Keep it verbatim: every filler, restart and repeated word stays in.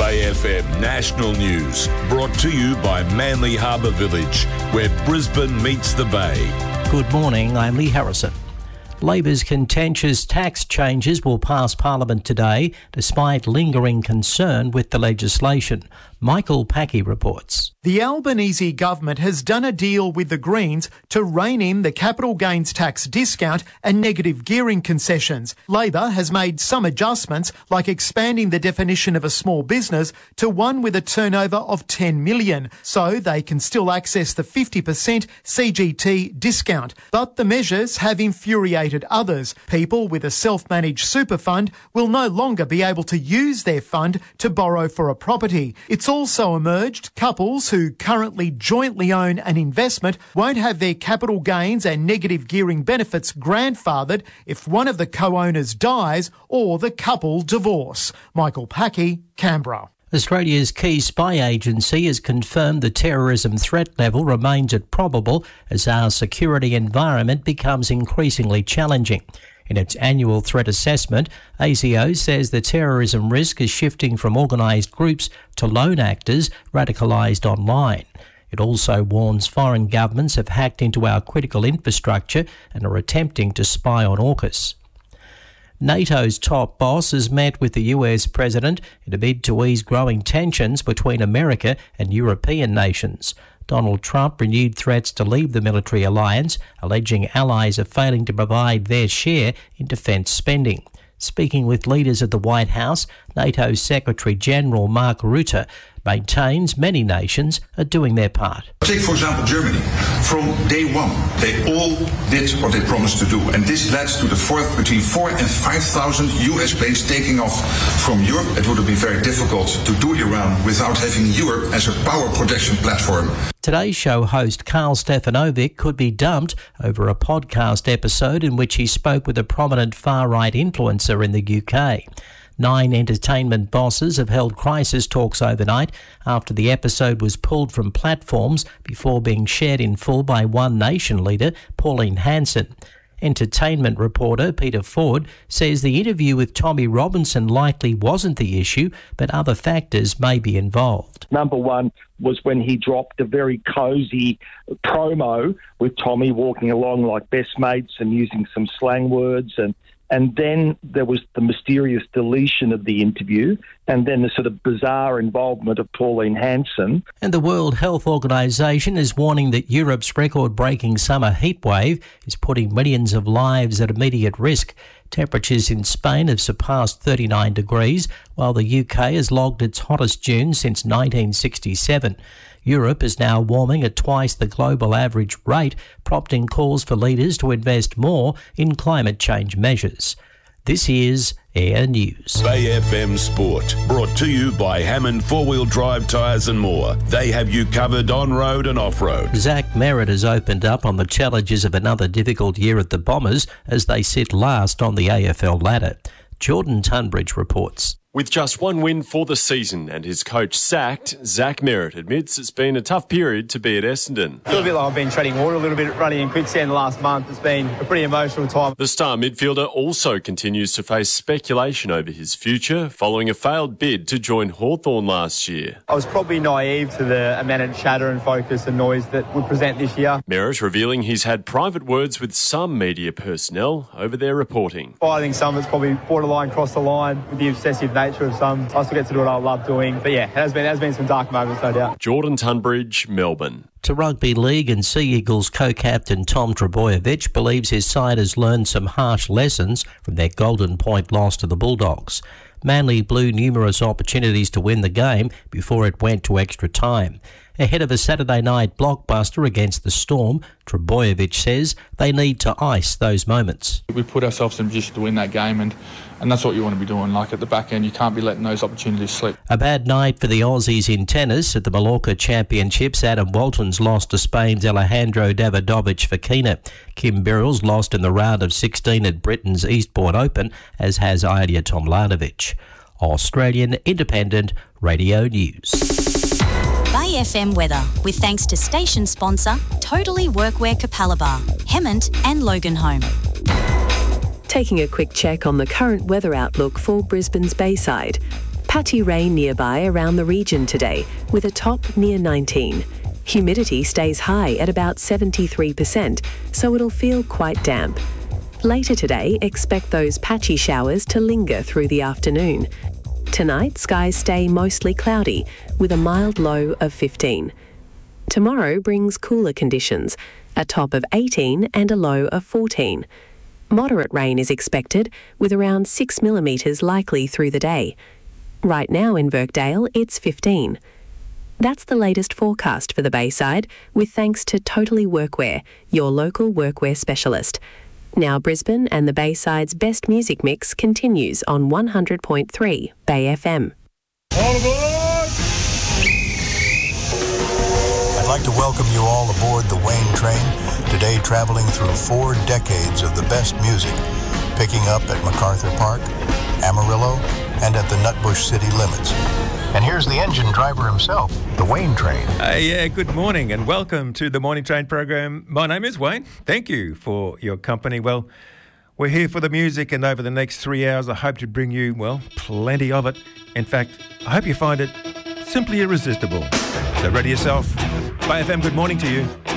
Bay F M National News, brought to you by Manly Harbour Village, where Brisbane meets the Bay. Good morning, I'm Lee Harrison. Labor's contentious tax changes will pass Parliament today, despite lingering concern with the legislation. Michael Packey reports. The Albanese government has done a deal with the Greens to rein in the capital gains tax discount and negative gearing concessions. Labor has made some adjustments, like expanding the definition of a small business to one with a turnover of ten million, so they can still access the fifty percent C G T discount. But the measures have infuriated others. People with a self-managed super fund will no longer be able to use their fund to borrow for a property. It's also emerged couples who currently jointly own an investment won't have their capital gains and negative gearing benefits grandfathered if one of the co-owners dies or the couple divorce. Michael Packey, Canberra. Australia's key spy agency has confirmed the terrorism threat level remains at probable as our security environment becomes increasingly challenging. In its annual threat assessment, A C O says the terrorism risk is shifting from organised groups to lone actors radicalised online. It also warns foreign governments have hacked into our critical infrastructure and are attempting to spy on AUKUS. NATO's top boss has met with the U S president in a bid to ease growing tensions between America and European nations. Donald Trump renewed threats to leave the military alliance, alleging allies are failing to provide their share in defence spending. Speaking with leaders at the White House, NATO Secretary-General Mark Rutte maintains many nations are doing their part. Take, for example, Germany. From day one, they all did what they promised to do. And this led to the fourth between four and five thousand U S planes taking off from Europe. It would have been very difficult to do Iran without having Europe as a power projection platform. Today's show host Carl Stefanovic could be dumped over a podcast episode in which he spoke with a prominent far-right influencer in the U K. Nine entertainment bosses have held crisis talks overnight after the episode was pulled from platforms before being shared in full by One Nation leader Pauline Hanson. Entertainment reporter Peter Ford says the interview with Tommy Robinson likely wasn't the issue, but other factors may be involved. Number one was when he dropped a very cosy promo with Tommy walking along like best mates and using some slang words, and And then there was the mysterious deletion of the interview, and then the sort of bizarre involvement of Pauline Hanson. And the World Health Organization is warning that Europe's record-breaking summer heatwave is putting millions of lives at immediate risk. Temperatures in Spain have surpassed thirty-nine degrees, while the U K has logged its hottest June since nineteen sixty-seven. Europe is now warming at twice the global average rate, prompting calls for leaders to invest more in climate change measures. This is Air News. Bay F M Sport, brought to you by Hammond Four-Wheel Drive Tyres and More. They have you covered on-road and off-road. Zach Merritt has opened up on the challenges of another difficult year at the Bombers as they sit last on the A F L ladder. Jordan Tunbridge reports. With just one win for the season and his coach sacked, Zach Merritt admits it's been a tough period to be at Essendon. A little bit like I've been treading water a little bit, running in quicksand the last month. It's been a pretty emotional time. The star midfielder also continues to face speculation over his future following a failed bid to join Hawthorn last year. I was probably naive to the amount of chatter and focus and noise that would present this year. Merritt revealing he's had private words with some media personnel over their reporting. I think some of it's probably borderline crossed the line with the obsessive nature of some. I still get to do what I love doing. But yeah, it has been, it has been some dark moments, no doubt. Jordan Tunbridge, Melbourne. To Rugby League, and Sea Eagles co-captain Tom Trbojevic believes his side has learned some harsh lessons from their Golden Point loss to the Bulldogs. Manly blew numerous opportunities to win the game before it went to extra time. Ahead of a Saturday night blockbuster against the Storm, Trbojevic says they need to ice those moments. We put ourselves in a position to win that game, and, and that's what you want to be doing. Like at the back end, you can't be letting those opportunities slip. A bad night for the Aussies in tennis. At the Mallorca Championships, Adam Walton's lost to Spain's Alejandro Davidovich Fokina. Kim Birrell's lost in the round of sixteen at Britain's Eastbourne Open, as has Ilia Tomljanovic. Australian Independent Radio News. Bay F M weather, with thanks to station sponsor Totally Workwear Capalaba, Hemmant and Loganholme. Taking a quick check on the current weather outlook for Brisbane's Bayside. Patchy rain nearby around the region today, with a top near nineteen. Humidity stays high at about seventy-three percent, so it'll feel quite damp. Later today, expect those patchy showers to linger through the afternoon. Tonight, skies stay mostly cloudy, with a mild low of fifteen. Tomorrow brings cooler conditions, a top of eighteen and a low of fourteen. Moderate rain is expected, with around six millimetres likely through the day. Right now in Birkdale, it's fifteen. That's the latest forecast for the Bayside, with thanks to Totally Workwear, your local workwear specialist. Now Brisbane and the Bayside's best music mix continues on one hundred point three Bay F M. All aboard! I'd like to welcome you all aboard the Wayne train, today traveling through four decades of the best music, picking up at MacArthur Park, Amarillo, and at the Nutbush city limits. And here's the engine driver himself, the Wayne Train. Uh, yeah, good morning and welcome to the Morning Train program. My name is Wayne. Thank you for your company. Well, we're here for the music, and over the next three hours I hope to bring you, well, plenty of it. In fact, I hope you find it simply irresistible. So ready yourself. Bay F M, good morning to you.